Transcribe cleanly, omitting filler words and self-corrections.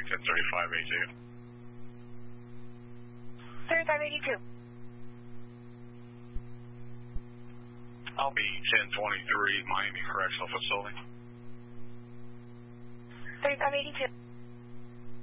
Boeing 1035 AJ. 3582. I'll be 1023 Miami Correctional Facility. 3582.